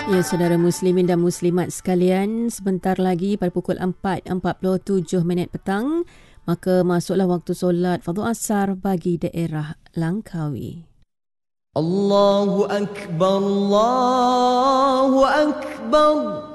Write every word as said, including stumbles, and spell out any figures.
Ya, saudara muslimin dan muslimat sekalian, sebentar lagi pada pukul empat empat puluh tujuh minit petang, maka masuklah waktu solat fardu asar bagi daerah Langkawi. Allahu Akbar, Allahu Akbar.